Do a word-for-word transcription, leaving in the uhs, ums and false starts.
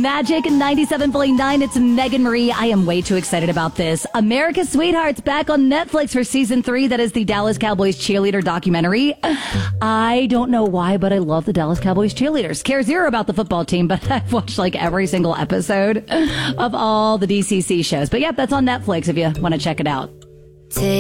Magic ninety-seven point nine. It's Megan Marie. I am way too excited about this. America's Sweethearts back on Netflix for season three. That is the Dallas Cowboys cheerleader documentary. I don't know why, but I love the Dallas Cowboys cheerleaders. Care zero about the football team, but I've watched like every single episode of all the D C C shows. But yeah, that's on Netflix if you want to check it out.